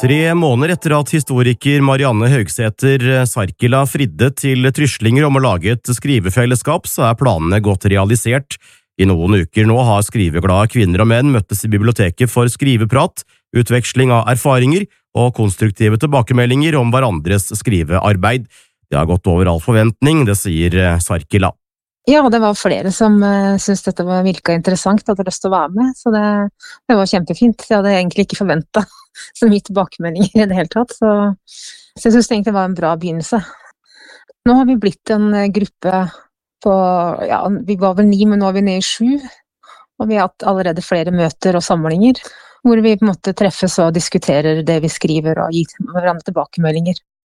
3 måneder etter at historiker Marianne Høgsæter Sarkila fridde til tryslinger om å lage et skrivefellesskap, så planene godt realisert. I noen uker nå har skriveglade kvinner og menn møttes i biblioteket for skriveprat, utveksling av erfaringer og konstruktive tilbakemeldinger om hverandres skrivearbeid. Det har gått over all forventning, det sier Sarkila. Ja, det var flere som syntes dette virket interessant, hadde lyst til å være med, så det var kjempefint. Jeg hadde egentlig ikke forventet så mye tilbakemeldinger i det hele tatt, så jeg synes det egentlig var en bra begynnelse. Nå har vi blitt en gruppe på, ja, vi var vel 9, men nå er vi nede i 7, og vi har hatt allerede flere møter og samlinger, hvor vi på en måte treffes og diskuterer det vi skriver og gir hverandre tilbakemeldinger.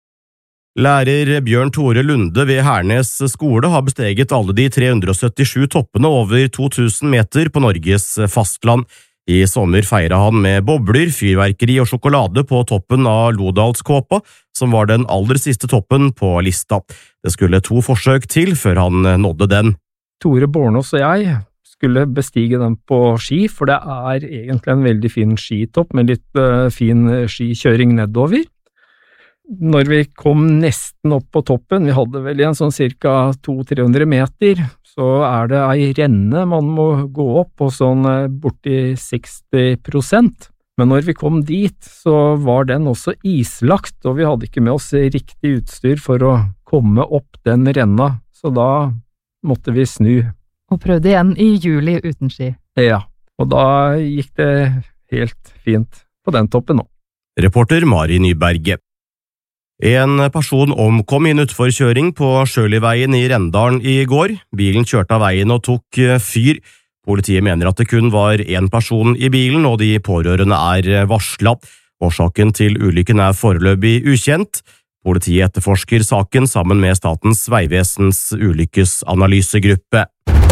Lærer Bjørn Tore Lunde ved Hernes skole har besteget alle de 377 toppene over 2000 meter på Norges fastland. I sommer feiret han med bobler, fyrverkeri og sjokolade på toppen av Lodalskåpa, som var den aller siste toppen på lista. Det skulle 2 forsøk til før han nådde den. Tore Bornås og jeg skulle bestige den på ski, for det er egentlig en veldig fin skitopp med litt fin skikjøring nedover. Når vi kom nesten opp på toppen, vi hadde vel en sånn cirka 200-300 meter, så det ei renne man må gå opp på sånn borti 60%. Men når vi kom dit, så var den også islagt, og vi hadde ikke med oss riktig utstyr for å komme opp den renna, så da måtte vi snu. Og prøvde igjen i juli uten ski. Ja, og da gikk det helt fint på den toppen nå. Reporter Mari Nyberget. En person omkom i en utforkjøring på Sjøliveien i Rendalen i går. Bilen kjørte av veien og tok fyr. Politiet mener at det kun var 1 person i bilen, og de pårørende er varslet. Årsaken til ulykken er foreløpig ukjent. Politiet etterforsker saken sammen med Statens Vegvesens ulykkesanalysegruppe.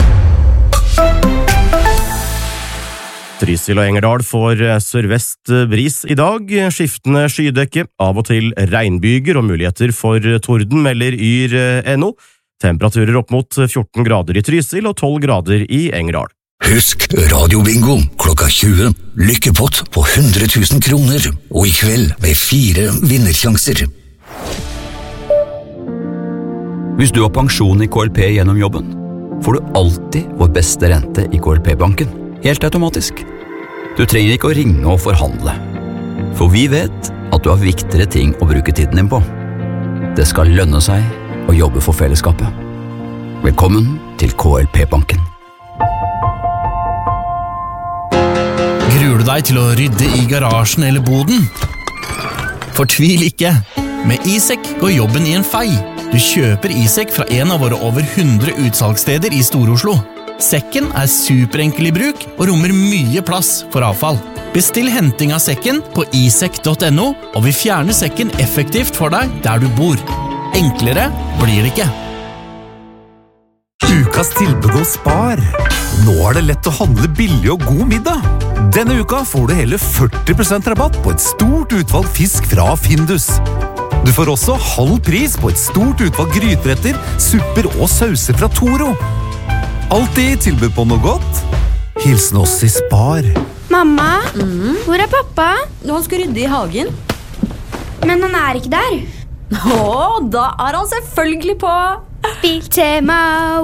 Trysil og Engerdal får sørvest bris i dag, skiftende skydekke, av og til regnbyger og muligheter for torden, melder Yr.no. Temperaturer opp mot 14 grader i Trysil og 12 grader i Engerdal. Husk radiobingo klokka 20. Lykkepott på 100 000 kroner, og i kveld med 4 vinnersjanser. Hvis du har pensjon i KLP gjennom jobben, får du alltid vår beste rente i KLP-banken. Helt automatisk. Du trenger ikke å ringe og forhandle. For vi vet at du har viktigere ting å bruke tiden din på. Det skal lønne seg å jobbe for fellesskapet. Velkommen til KLP-banken. Gruer du deg til å rydde i garasjen eller boden? Fortvil ikke. Med iSek går jobben i en fei. Du kjøper iSek fra en av våre over 100 utsalgssteder i Stor-Oslo. Sekken er superenkel i bruk og rommer mye plass for avfall. Bestill henting av sekken på isek.no, og vi fjerner sekken effektivt for deg der du bor. Enklere blir det ikke. Ukas tilbud hos Spar. Nå er det lett å handle billig og god middag. Denne uka får du hele 40% rabatt på et stort utvalg fisk fra Findus. Du får også halv pris på et stort utvalg gryteretter, supper og sauser fra Toro. Alltid tilbud på noe godt. Hilsen oss i Spar. Mamma, hvor er pappa? Han skal rydde i hagen. Men han er ikke der. Da er han selvfølgelig på Biltema.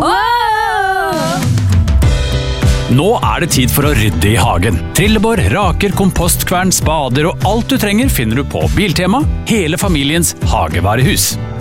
Nå er det tid for å rydde i hagen. Trillebår, raker, kompostkvern, spader og alt du trenger finner du på Biltema, hele familiens hagevarehus.